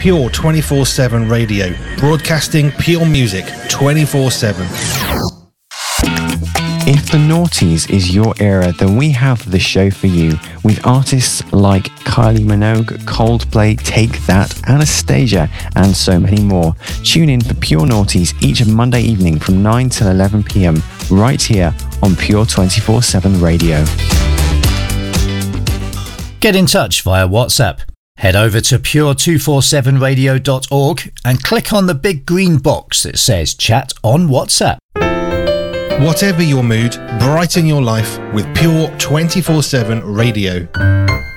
Pure 24/7 Radio, broadcasting pure music 24/7. If the noughties is your era, then we have the show for you, with artists like Kylie Minogue, Coldplay, Take That, Anastasia, and so many more. Tune in for Pure Noughties each Monday evening from 9 till 11 p.m, right here on Pure 24/7 Radio. Get in touch via WhatsApp. Head over to pure247radio.org and click on the big green box that says Chat on WhatsApp. Whatever your mood, brighten your life with Pure 24/7 Radio.